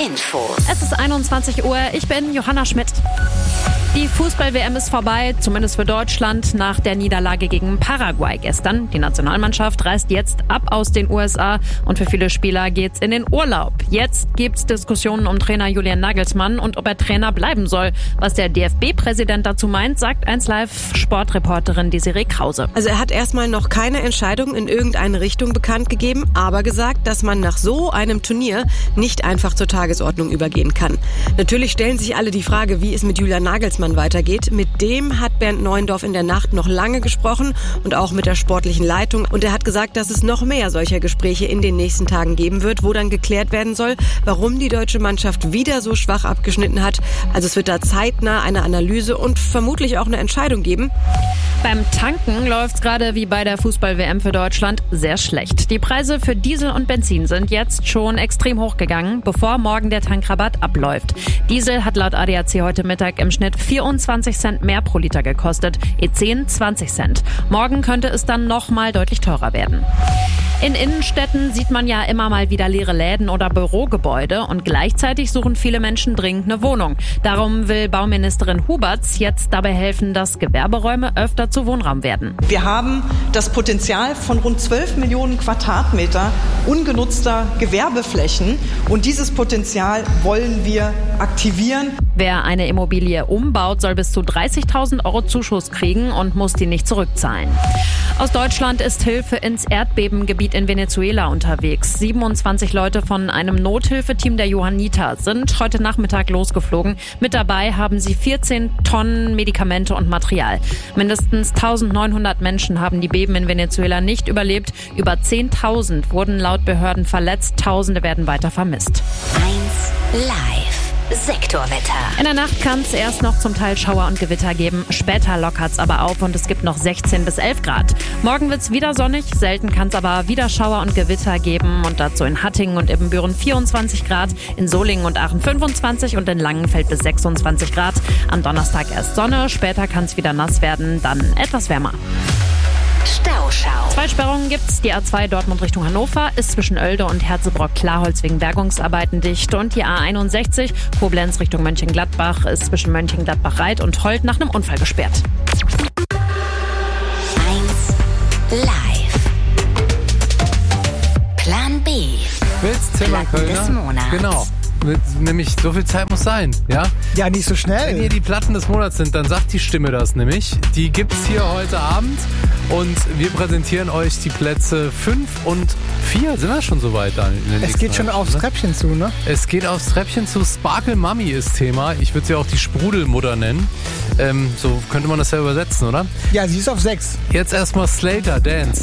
Infos. Es ist 21 Uhr, ich bin Johanna Schmidt. Die Fußball-WM ist vorbei, zumindest für Deutschland, nach der Niederlage gegen Paraguay gestern. Die Nationalmannschaft reist jetzt ab aus den USA und für viele Spieler geht's in den Urlaub. Jetzt gibt's Diskussionen um Trainer Julian Nagelsmann und ob er Trainer bleiben soll. Was der DFB-Präsident dazu meint, sagt 1Live-Sportreporterin Desiree Krause. Also er hat erstmal noch keine Entscheidung in irgendeine Richtung bekannt gegeben, aber gesagt, dass man nach so einem Turnier nicht einfach zur Tagesordnung übergehen kann. Natürlich stellen sich alle die Frage, wie es mit Julian Nagelsmann weitergeht. Mit dem hat Bernd Neuendorf in der Nacht noch lange gesprochen und auch mit der sportlichen Leitung. Und er hat gesagt, dass es noch mehr solcher Gespräche in den nächsten Tagen geben wird, wo dann geklärt werden soll, warum die deutsche Mannschaft wieder so schwach abgeschnitten hat. Also es wird da zeitnah eine Analyse und vermutlich auch eine Entscheidung geben. Beim Tanken läuft's gerade wie bei der Fußball-WM für Deutschland sehr schlecht. Die Preise für Diesel und Benzin sind jetzt schon extrem hochgegangen, bevor morgen der Tankrabatt abläuft. Diesel hat laut ADAC heute Mittag im Schnitt 24 Cent mehr pro Liter gekostet, E10 20 Cent. Morgen könnte es dann nochmal deutlich teurer werden. In Innenstädten sieht man ja immer mal wieder leere Läden oder Bürogebäude und gleichzeitig suchen viele Menschen dringend eine Wohnung. Darum will Bauministerin Huberts jetzt dabei helfen, dass Gewerberäume öfter zu Wohnraum werden. Wir haben das Potenzial von rund 12 Millionen Quadratmeter ungenutzter Gewerbeflächen und dieses Potenzial wollen wir aktivieren. Wer eine Immobilie umbaut, soll bis zu 30.000 € Zuschuss kriegen und muss die nicht zurückzahlen. Aus Deutschland ist Hilfe ins Erdbebengebiet in Venezuela unterwegs. 27 Leute von einem Nothilfeteam der Johanniter sind heute Nachmittag losgeflogen. Mit dabei haben sie 14 Tonnen Medikamente und Material. Mindestens 1.900 Menschen haben die Beben in Venezuela nicht überlebt. Über 10.000 wurden laut Behörden verletzt. Tausende werden weiter vermisst. 1Live. Sektorwetter. In der Nacht kann es erst noch zum Teil Schauer und Gewitter geben. Später lockert es aber auf und es gibt noch 16 bis 11 Grad. Morgen wird es wieder sonnig, selten kann es aber wieder Schauer und Gewitter geben. Und dazu in Hattingen und Ibbenbüren 24 Grad, in Solingen und Aachen 25 und in Langenfeld bis 26 Grad. Am Donnerstag erst Sonne, später kann es wieder nass werden, dann etwas wärmer. Stauschau. 2 Sperrungen gibt's. Die A2 Dortmund Richtung Hannover ist zwischen Oelde und Herzebrock-Klarholz wegen Bergungsarbeiten dicht. Und die A61 Koblenz Richtung Mönchengladbach ist zwischen Mönchengladbach-Reit und Holt nach einem Unfall gesperrt. 1Live. Plan B. Willst Zimmer Platten des Kölner? Monats. Genau. Nämlich, so viel Zeit muss sein, ja? Ja, nicht so Wenn schnell. hier die Platten des Monats sind, dann sagt die Stimme das nämlich. Die gibt's hier heute Abend und wir präsentieren euch die Plätze 5 und 4. Sind wir schon so weit dann? Es geht schon aufs Treppchen zu, ne? Es geht aufs Treppchen zu. Sparkle Mummy ist Thema. Ich würde sie auch die Sprudelmutter nennen. So könnte man das ja übersetzen, oder? Ja, sie ist auf 6. Jetzt erstmal Slater, Dance.